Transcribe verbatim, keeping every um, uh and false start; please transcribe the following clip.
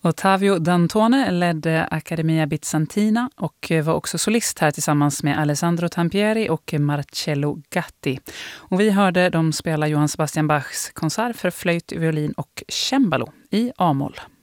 Ottavio Dantone ledde Accademia Bizantina och var också solist här tillsammans med Alessandro Tampieri och Marcello Gatti. Och vi hörde dem spela Johann Sebastian Bachs konsert för flöjt, violin och cembalo i A-moll.